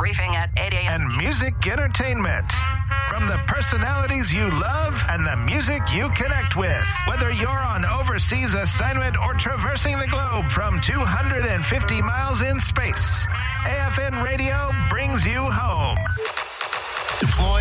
briefing at 8 a.m. And music entertainment. From the personalities you love and the music you connect with. Whether you're on overseas assignment or traversing the globe from 250 miles in space, AFN Radio brings you home. Deploy.